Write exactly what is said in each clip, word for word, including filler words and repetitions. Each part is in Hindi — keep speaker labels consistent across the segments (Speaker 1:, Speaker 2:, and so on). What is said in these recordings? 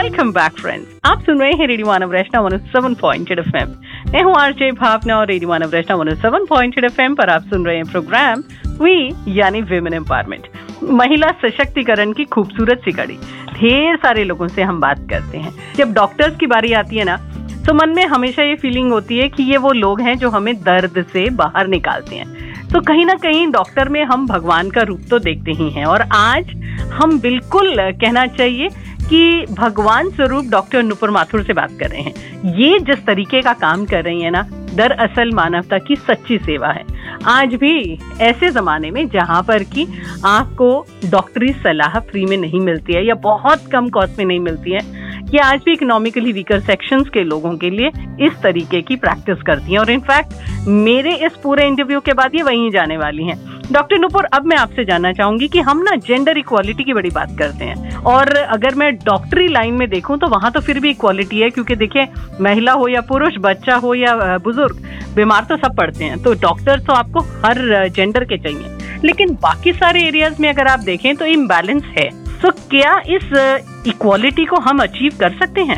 Speaker 1: वेलकम बैक फ्रेंड्स, आप सुन रहे हैं रेडियो मानव रचना one O seven point eight F M. मैं हूँ आरजे भावना और रेडियो मानव रचना one O seven point eight F M पर आप सुन रहे हैं प्रोग्राम वी यानी विमेन एम्पावरमेंट, महिला सशक्तिकरण की खूबसूरत सी कड़ी। ढेर सारे लोगों से हम बात करते हैं। जब डॉक्टर्स की बारी आती है ना, तो मन में हमेशा ये फीलिंग होती है कि ये वो लोग हैं जो हमें दर्द से बाहर निकालते हैं। तो कहीं ना कहीं डॉक्टर में हम भगवान का रूप तो देखते ही हैं, और आज हम बिल्कुल कहना चाहिए कि भगवान स्वरूप डॉक्टर नुपुर माथुर से बात कर रहे हैं। ये जिस तरीके का काम कर रही है ना, दरअसल मानवता की सच्ची सेवा है। आज भी ऐसे जमाने में जहां पर कि आपको डॉक्टरी सलाह फ्री में नहीं मिलती है या बहुत कम कॉस्ट में नहीं मिलती है, ये आज भी इकोनॉमिकली वीकर सेक्शंस के लोगों के लिए इस तरीके की प्रैक्टिस करती हैं। और इनफैक्ट मेरे इस पूरे इंटरव्यू के बाद ये वहीं जाने वाली हैं। डॉक्टर नुपुर, अब मैं आपसे जानना चाहूंगी कि हम ना जेंडर इक्वालिटी की बड़ी बात करते हैं, और अगर मैं डॉक्टरी लाइन में देखूं तो वहां तो फिर भी इक्वालिटी है, क्योंकि देखिए महिला हो या पुरुष, बच्चा हो या बुजुर्ग, बीमार तो सब पड़ते हैं। तो डॉक्टर तो आपको हर जेंडर के चाहिए, लेकिन बाकी सारे एरियाज में अगर आप देखें तो इम्बैलेंस है। तो क्या इस इक्वालिटी को हम अचीव कर सकते हैं?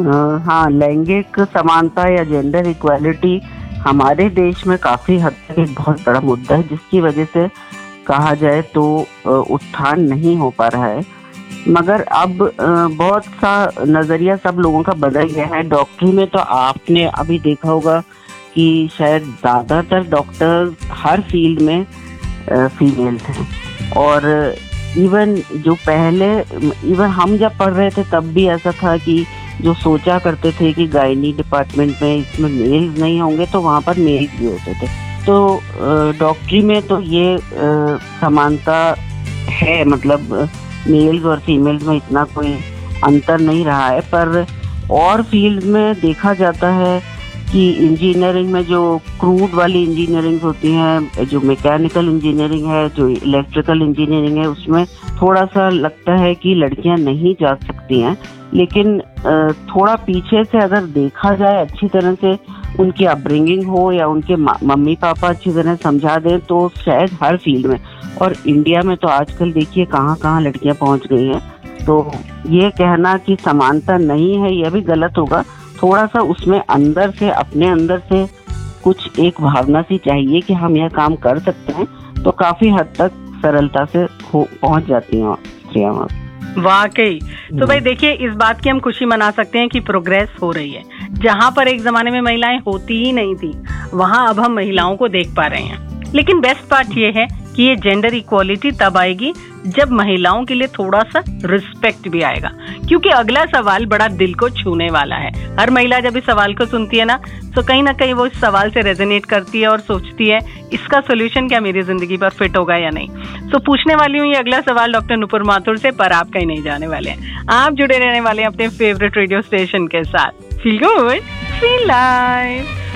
Speaker 2: हाँ, लैंगिक समानता या जेंडर इक्वालिटी हमारे देश में काफी हद तक एक बहुत बड़ा मुद्दा है, जिसकी वजह से कहा जाए तो उत्थान नहीं हो पा रहा है। मगर अब बहुत सा नजरिया सब लोगों का बदल गया है। डॉक्टरी में तो आपने अभी देखा होगा कि शायद ज्यादातर डॉक्टर हर फील्ड में फीमेल्स हैं, और इवन जो पहले इवन हम जब पढ़ रहे थे तब भी ऐसा था कि जो सोचा करते थे कि गायनी डिपार्टमेंट में इसमें मेल्स नहीं होंगे तो वहाँ पर मेल्स भी होते थे। तो डॉक्टरी में तो ये समानता है, मतलब मेल्स और फीमेल्स में इतना कोई अंतर नहीं रहा है। पर और फील्ड में देखा जाता है कि इंजीनियरिंग में जो क्रूड वाली इंजीनियरिंग होती है, जो मैकेनिकल इंजीनियरिंग है, जो इलेक्ट्रिकल इंजीनियरिंग है, उसमें थोड़ा सा लगता है कि लड़कियां नहीं जा सकती हैं। लेकिन थोड़ा पीछे से अगर देखा जाए, अच्छी तरह से उनकी अपब्रिंगिंग हो या उनके मम्मी पापा अच्छी तरह समझा दें, तो शायद हर फील्ड में, और इंडिया में तो आजकल देखिए कहाँ कहाँ लड़कियां पहुंच गई हैं। तो ये कहना कि समानता नहीं है, यह भी गलत होगा। थोड़ा सा उसमें अंदर से, अपने अंदर से कुछ एक भावना सी चाहिए कि हम यह काम कर सकते हैं, तो काफी हद तक सरलता से पहुंच जाती हैं स्त्रियां।
Speaker 1: वाकई। तो भाई देखिए, इस बात की हम खुशी मना सकते हैं कि प्रोग्रेस हो रही है। जहां पर एक जमाने में महिलाएं होती ही नहीं थी, वहां अब हम महिलाओं को देख पा रहे हैं। लेकिन बेस्ट पार्ट ये है कि ये जेंडर इक्वालिटी तब आएगी जब महिलाओं के लिए थोड़ा सा रिस्पेक्ट भी आएगा, क्योंकि अगला सवाल बड़ा दिल को छूने वाला है। हर महिला जब इस सवाल को सुनती है ना, तो कहीं ना कहीं वो इस सवाल से रेजोनेट करती है और सोचती है इसका सोल्यूशन क्या मेरी जिंदगी पर फिट होगा या नहीं। तो पूछने वाली हूँ ये अगला सवाल डॉक्टर नुपुर माथुर से, पर आप कहीं नहीं जाने वाले हैं। आप जुड़े रहने वाले हैं अपने फेवरेट रेडियो स्टेशन के साथ। Feel good, feel live.